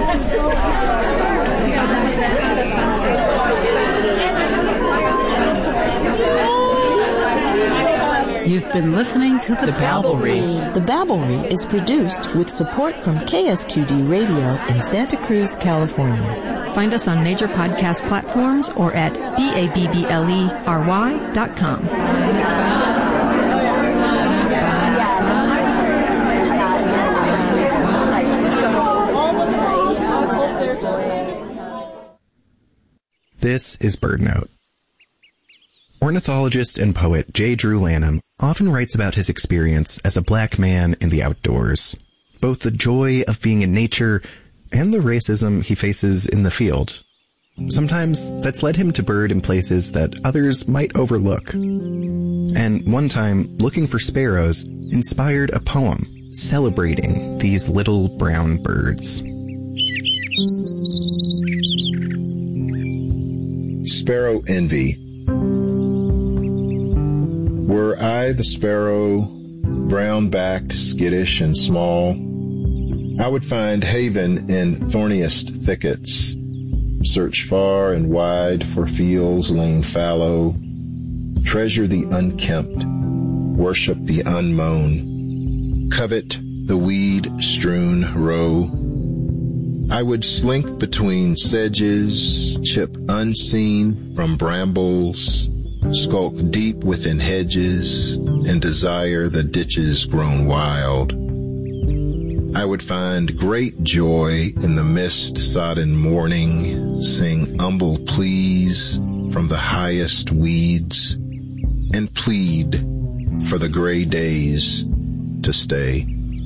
You've been listening to The Babblery. The Babblery is produced with support from KSQD Radio in Santa Cruz, California. Find us on major podcast platforms or at babblery.com. This is BirdNote. Ornithologist and poet J. Drew Lanham often writes about his experience as a black man in the outdoors, both the joy of being in nature and the racism he faces in the field. Sometimes that's led him to bird in places that others might overlook. And one time, looking for sparrows inspired a poem celebrating these little brown birds. Sparrow Envy. Were I the sparrow, brown-backed, skittish, and small, I would find haven in thorniest thickets, search far and wide for fields lain fallow, treasure the unkempt, worship the unmown, covet the weed-strewn row. I would slink between sedges, chip unseen from brambles, skulk deep within hedges, and desire the ditches grown wild. I would find great joy in the mist-sodden morning, sing humble pleas from the highest weeds, and plead for the gray days to stay.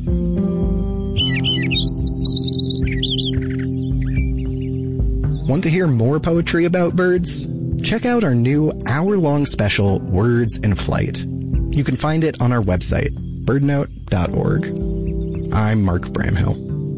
Want to hear more poetry about birds? Check out our new hour-long special, Words in Flight. You can find it on our website, birdnote.org. I'm Mark Bramhill.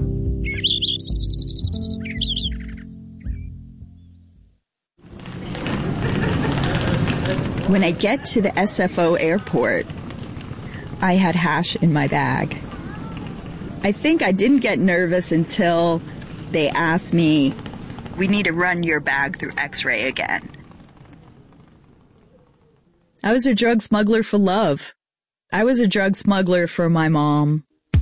When I get to the SFO airport, I had hash in my bag. I think I didn't get nervous until they asked me, "We need to run your bag through X-ray again." I was a drug smuggler for love. I was a drug smuggler for my mom.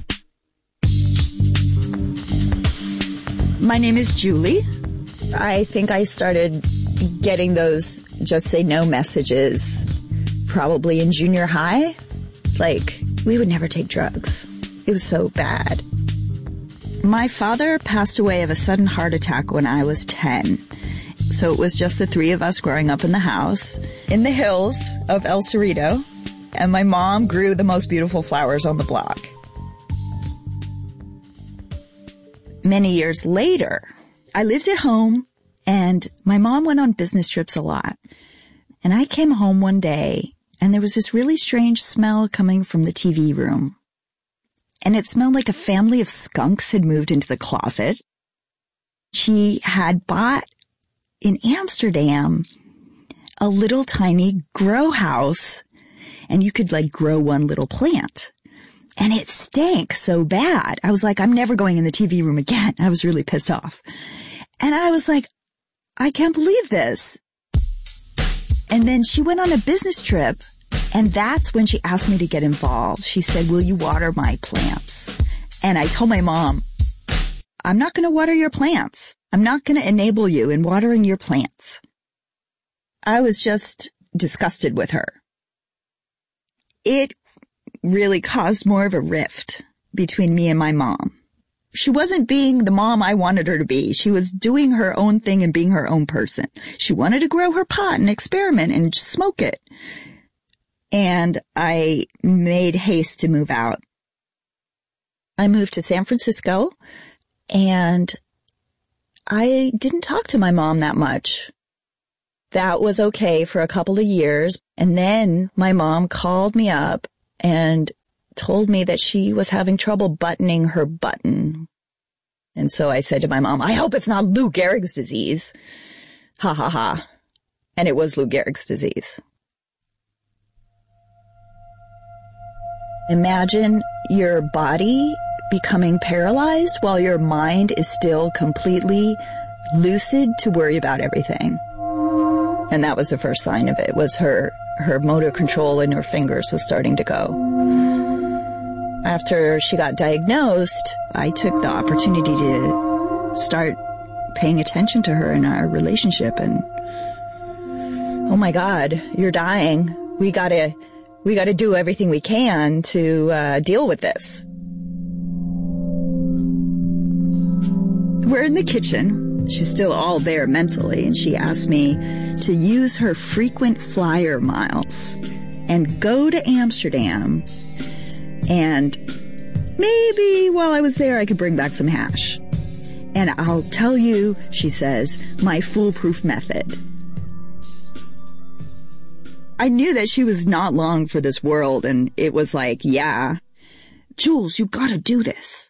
My name is Julie. I think I started getting those just say no messages probably in junior high. Like, we would never take drugs. It was so bad. My father passed away of a sudden heart attack when I was 10. So it was just the three of us growing up in the house in the hills of El Cerrito, and my mom grew the most beautiful flowers on the block. Many years later, I lived at home, and my mom went on business trips a lot. And I came home one day, and there was this really strange smell coming from the TV room. And it smelled like a family of skunks had moved into the closet. She had bought in Amsterdam a little tiny grow house, and you could like grow one little plant. And it stank so bad. I was like, I'm never going in the TV room again. I was really pissed off. And I was like, I can't believe this. And then she went on a business trip, and that's when she asked me to get involved. She said, "Will you water my plants?" And I told my mom, "I'm not going to water your plants. I'm not going to enable you in watering your plants." I was just disgusted with her. It really caused more of a rift between me and my mom. She wasn't being the mom I wanted her to be. She was doing her own thing and being her own person. She wanted to grow her pot and experiment and smoke it. And I made haste to move out. I moved to San Francisco, and I didn't talk to my mom that much. That was okay for a couple of years. And then my mom called me up and told me that she was having trouble buttoning her button. And so I said to my mom, "I hope it's not Lou Gehrig's disease." Ha ha ha. And it was Lou Gehrig's disease. Imagine your body becoming paralyzed while your mind is still completely lucid to worry about everything. And that was the first sign of it, was her motor control in her fingers was starting to go. After she got diagnosed, I took the opportunity to start paying attention to her in our relationship, and oh my God, you're dying. We gotta do everything we can to deal with this. We're in the kitchen. She's still all there mentally, and she asked me to use her frequent flyer miles and go to Amsterdam, and maybe while I was there I could bring back some hash. And I'll tell you, she says, my foolproof method. I knew that she was not long for this world, and it was like, yeah, Jules, you gotta do this.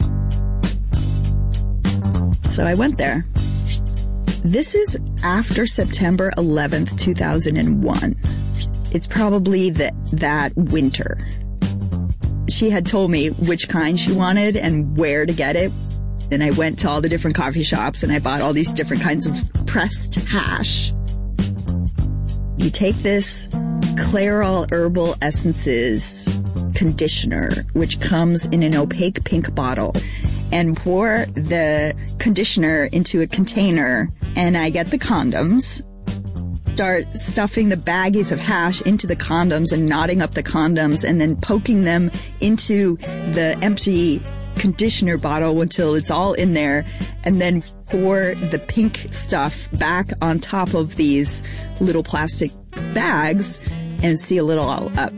So I went there. This is after September 11th, 2001. It's probably that winter. She had told me which kind she wanted and where to get it. And I went to all the different coffee shops and I bought all these different kinds of pressed hash. You take this Clairol Herbal Essences conditioner, which comes in an opaque pink bottle, and pour the conditioner into a container, and I get the condoms, start stuffing the baggies of hash into the condoms and knotting up the condoms and then poking them into the empty conditioner bottle until it's all in there, and then pour the pink stuff back on top of these little plastic bags and seal it all up.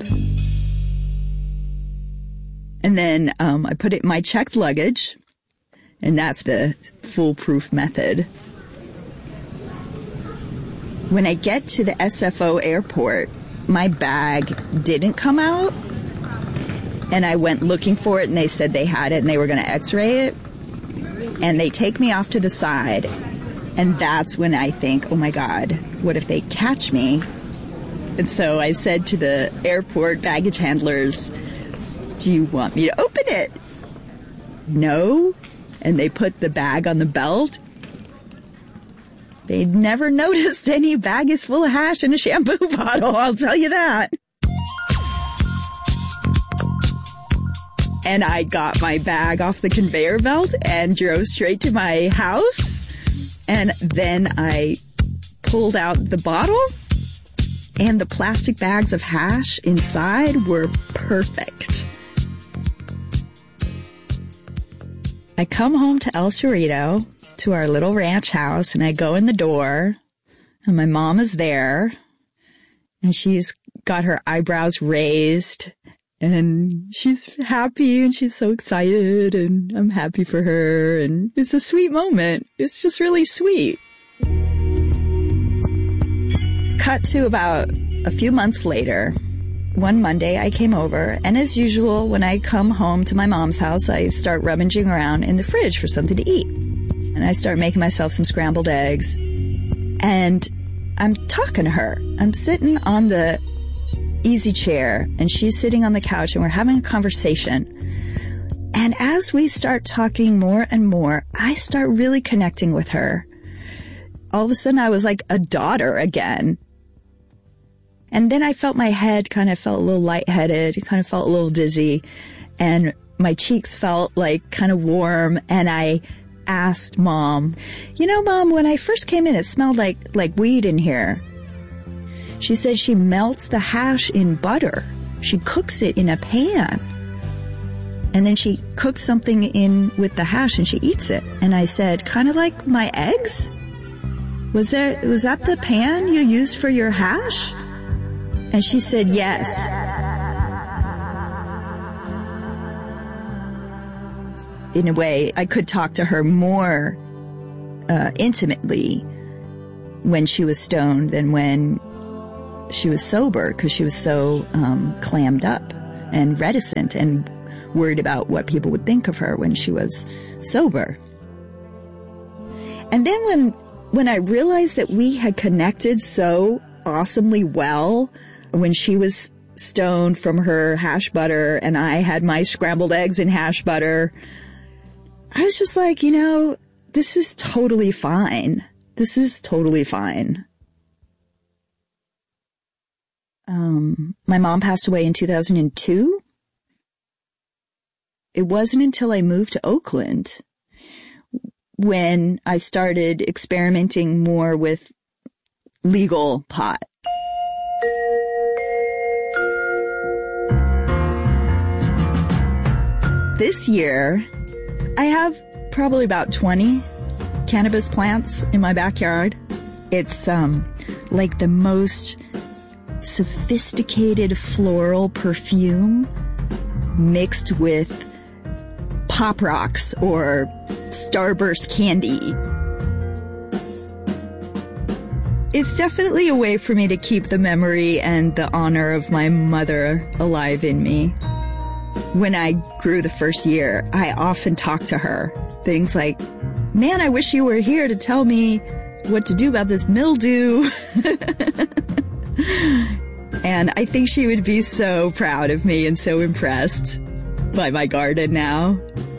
And then I put it in my checked luggage, and that's the foolproof method. When I get to the SFO airport, my bag didn't come out, and I went looking for it, and they said they had it and they were going to x-ray it, and they take me off to the side, and that's when I think, oh my God, what if they catch me? And so I said to the airport baggage handlers, do you want me to open it? No. And they put the bag on the belt. They'd never noticed any bag is full of hash in a shampoo bottle, I'll tell you that. And I got my bag off the conveyor belt and drove straight to my house. And then I pulled out the bottle, and the plastic bags of hash inside were perfect. I come home to El Cerrito, to our little ranch house, and I go in the door, and my mom is there, and she's got her eyebrows raised, and she's happy, and she's so excited, and I'm happy for her, and it's a sweet moment. It's just really sweet. Cut to about a few months later. One Monday I came over, and as usual, when I come home to my mom's house, I start rummaging around in the fridge for something to eat. And I start making myself some scrambled eggs. And I'm talking to her. I'm sitting on the easy chair, and she's sitting on the couch, and we're having a conversation. And as we start talking more and more, I start really connecting with her. All of a sudden, I was like a daughter again. And then I felt my head kind of felt a little lightheaded, kind of felt a little dizzy, and my cheeks felt like kind of warm, and I asked Mom, you know, Mom, when I first came in, it smelled like weed in here. She said she melts the hash in butter. She cooks it in a pan. And then she cooks something in with the hash and she eats it. And I said, kind of like my eggs? Was that the pan you used for your hash? And she said, yes. In a way, I could talk to her more intimately when she was stoned than when she was sober, because she was so clammed up and reticent and worried about what people would think of her when she was sober. And then when I realized that we had connected so awesomely well when she was stoned from her hash butter and I had my scrambled eggs and hash butter. I was just like, this is totally fine. This is totally fine. My mom passed away in 2002. It wasn't until I moved to Oakland when I started experimenting more with legal pot. This year, I have probably about 20 cannabis plants in my backyard. It's like the most sophisticated floral perfume mixed with Pop Rocks or Starburst candy. It's definitely a way for me to keep the memory and the honor of my mother alive in me. When I grew the first year, I often talked to her. Things like, man, I wish you were here to tell me what to do about this mildew. And I think she would be so proud of me and so impressed by my garden now.